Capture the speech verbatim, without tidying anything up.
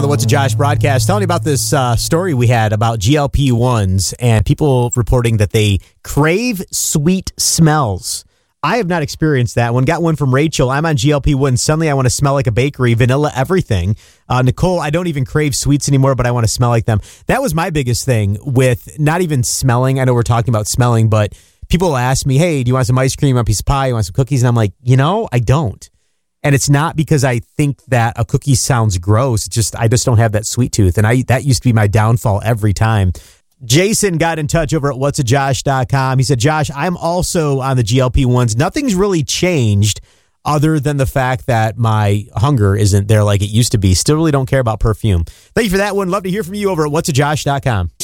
What's a Josh broadcast, telling you about this uh, story we had about G L P ones and people reporting that they crave sweet smells. I have not experienced that one. Got one from Rachel. I'm on G L P one. Suddenly I want to smell like a bakery, vanilla, everything. Uh, Nicole, I don't even crave sweets anymore, but I want to smell like them. That was my biggest thing with not even smelling. I know we're talking about smelling, but people ask me, hey, do you want some ice cream, you want a piece of pie, you want some cookies? And I'm like, you know, I don't. And it's not because I think that a cookie sounds gross. It's just, I just don't have that sweet tooth. And I that used to be my downfall every time. Jason got in touch over at whats a josh dot com. He said, Josh, I'm also on the G L P ones. Nothing's really changed other than the fact that my hunger isn't there like it used to be. Still really don't care about perfume. Thank you for that one. Love to hear from you over at whats a josh dot com.